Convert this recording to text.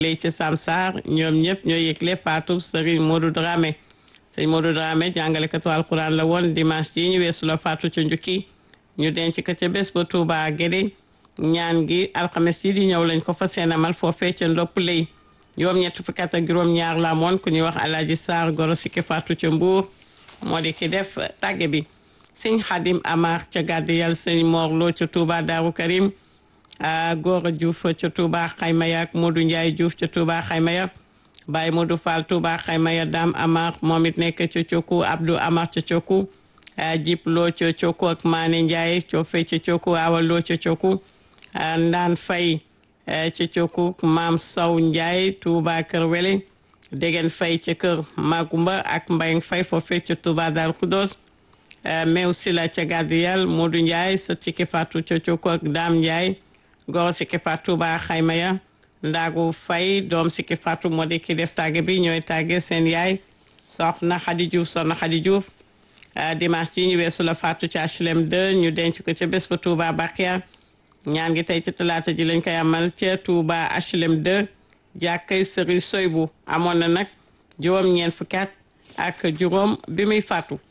lay ci Samsar ñoom ñëpp ñoo yëgle faatu Serigne Modou Dramé sëñ Modou Dramé jàngalekatu alquran la woon dimanche ji ñu weesu la faatu ca njukki ñu denc ko ca bés ba Touba Guédé ñaan gi alxames yi di ñëw lañ ko fa seenamal foofee ca ndopp lay juróom-ñett fukki at ak juróom-ñaar la moon ku ñuy wax Alaaji Sarr goro sikki faatu ca Mbuur moo di ki def tàgge bi sëñ Xadim Amar ca gàddi yàlla sëñ Morlo ca Touba Daaru Karim Gora Diouf ca Touba Xayma ya ak Modou Ndiaye Diouf ca Touba Xayma ya Baye Modou Fall Touba Xayma ya Dame Amar moom it nekk ca Cokku Abdou Amar ca Cokku Jip Lo ca Cokku ak Mané Ndiaye coofe ca Cokku Awa Lo ca Cokku Ndaan Fay ca Cokku Maam Sow Ndiaye Touba Kër Wele Degen Fay ca Kër Magumba ak Mbayang Fay foofe ca Touba Dar Kudos Mew Sila ca Gadiyal Modou Ndiaye sa Sikki Fatou ca Cokku ak Dame Ndiaye goro Sikki Fatou Touba Xayma ya Ndaagu Fay doom Sikki Fatou moo di ki def tàgge bi ñooy tàgge seen yaay soxna Xadi Diouf soxna Xadi Diouf dimanche ji ñu weesu la faatu ci HLM 2 ñu denc ko ca bés ba Touba Bakia ñaan gi tey ci talaata ji lañ koy amal ca Touba HLM 2 jàkkay Sëriñ Soybu amoon na nag juróom-ñeent fukki at ak juróom bi muy faatu